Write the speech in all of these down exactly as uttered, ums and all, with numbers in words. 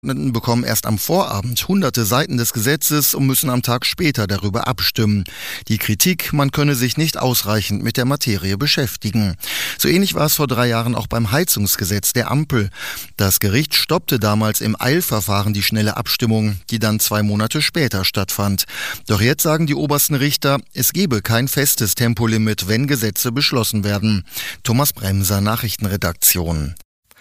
bekommen erst am Vorabend hunderte Seiten des Gesetzes und müssen am Tag später darüber abstimmen. Die Kritik, man könne sich nicht ausreichend mit der Materie beschäftigen. So ähnlich war es vor drei Jahren auch beim Heizungsgesetz der Ampel. Das Gericht stoppte damals im Eilverfahren die schnelle Abstimmung, die dann zwei Monate später stattfand. Doch jetzt sagen die obersten Richter, es gebe kein festes Tempolimit, wenn Gesetze beschlossen werden. Thomas Bremser, Nachrichtenredaktion.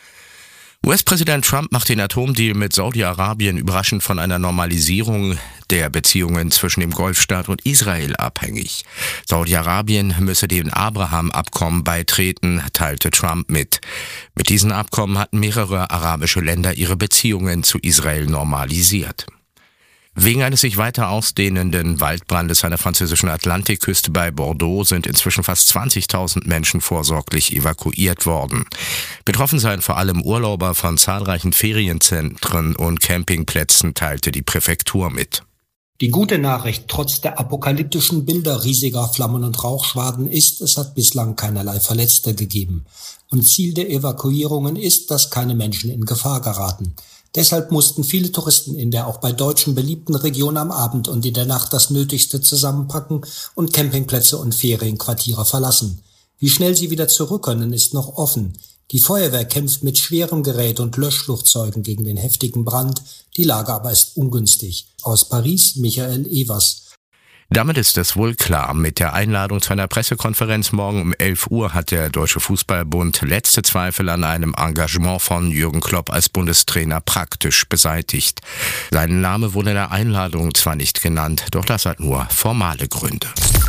U S-Präsident Trump macht den Atomdeal mit Saudi-Arabien überraschend von einer Normalisierung der Beziehungen zwischen dem Golfstaat und Israel abhängig. Saudi-Arabien müsse dem Abraham-Abkommen beitreten, teilte Trump mit. Mit diesen Abkommen hatten mehrere arabische Länder ihre Beziehungen zu Israel normalisiert. Wegen eines sich weiter ausdehnenden Waldbrandes an der französischen Atlantikküste bei Bordeaux sind inzwischen fast zwanzigtausend Menschen vorsorglich evakuiert worden. Betroffen seien vor allem Urlauber von zahlreichen Ferienzentren und Campingplätzen, teilte die Präfektur mit. Die gute Nachricht trotz der apokalyptischen Bilder riesiger Flammen- und Rauchschwaden ist, es hat bislang keinerlei Verletzte gegeben. Und Ziel der Evakuierungen ist, dass keine Menschen in Gefahr geraten. Deshalb mussten viele Touristen in der auch bei Deutschen beliebten Region am Abend und in der Nacht das Nötigste zusammenpacken und Campingplätze und Ferienquartiere verlassen. Wie schnell sie wieder zurück können, ist noch offen. Die Feuerwehr kämpft mit schwerem Gerät und Löschflugzeugen gegen den heftigen Brand. Die Lage aber ist ungünstig. Aus Paris, Michael Evers. Damit ist es wohl klar. Mit der Einladung zu einer Pressekonferenz morgen um elf Uhr hat der Deutsche Fußballbund letzte Zweifel an einem Engagement von Jürgen Klopp als Bundestrainer praktisch beseitigt. Sein Name wurde in der Einladung zwar nicht genannt, doch das hat nur formale Gründe.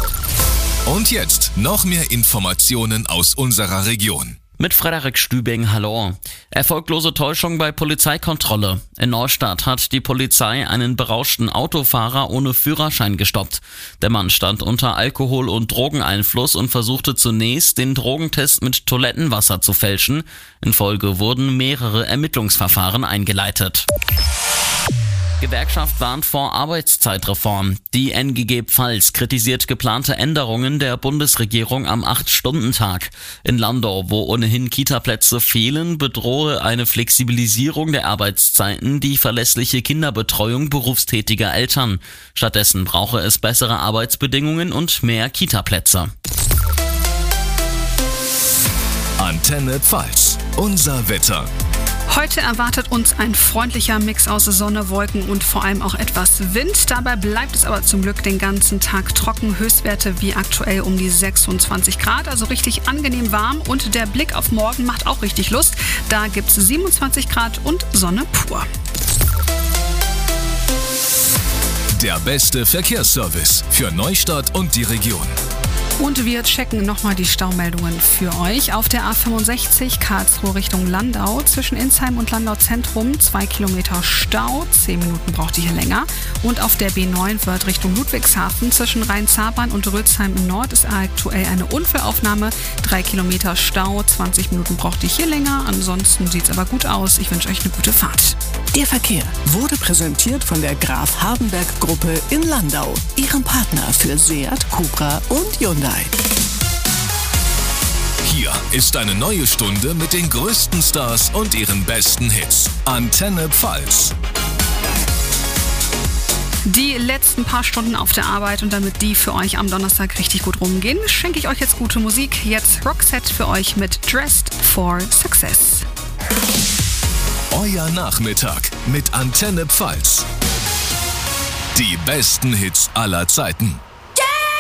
Und jetzt noch mehr Informationen aus unserer Region. Mit Frederik Stübing, hallo. Erfolglose Täuschung bei Polizeikontrolle. In Neustadt hat die Polizei einen berauschten Autofahrer ohne Führerschein gestoppt. Der Mann stand unter Alkohol- und Drogeneinfluss und versuchte zunächst, den Drogentest mit Toilettenwasser zu fälschen. In Folge wurden mehrere Ermittlungsverfahren eingeleitet. Gewerkschaft warnt vor Arbeitszeitreform. Die N G G Pfalz kritisiert geplante Änderungen der Bundesregierung am acht-Stunden-Tag. In Landau, wo ohnehin Kitaplätze fehlen, bedrohe eine Flexibilisierung der Arbeitszeiten die verlässliche Kinderbetreuung berufstätiger Eltern. Stattdessen brauche es bessere Arbeitsbedingungen und mehr Kitaplätze. Antenne Pfalz, unser Wetter. Heute erwartet uns ein freundlicher Mix aus Sonne, Wolken und vor allem auch etwas Wind. Dabei bleibt es aber zum Glück den ganzen Tag trocken. Höchstwerte wie aktuell um die sechsundzwanzig Grad, also richtig angenehm warm. Und der Blick auf morgen macht auch richtig Lust. Da gibt es siebenundzwanzig Grad und Sonne pur. Der beste Verkehrsservice für Neustadt und die Region. Und wir checken nochmal die Staumeldungen für euch. Auf der A fünfundsechzig Karlsruhe Richtung Landau zwischen Insheim und Landau Zentrum zwei Kilometer Stau, zehn Minuten braucht ihr hier länger. Und auf der B neun Wörth Richtung Ludwigshafen zwischen Rhein-Zabern und Rützheim Nord ist aktuell eine Unfallaufnahme, drei Kilometer Stau, zwanzig Minuten braucht ihr hier länger. Ansonsten sieht's aber gut aus. Ich wünsche euch eine gute Fahrt. Der Verkehr wurde präsentiert von der Graf Hardenberg Gruppe in Landau, ihrem Partner für Seat, Cupra und Hyundai. Hier ist eine neue Stunde mit den größten Stars und ihren besten Hits. Antenne Pfalz. Die letzten paar Stunden auf der Arbeit und damit die für euch am Donnerstag richtig gut rumgehen, schenke ich euch jetzt gute Musik. Jetzt Roxette für euch mit Dressed for Success. Euer Nachmittag mit Antenne Pfalz. Die besten Hits aller Zeiten.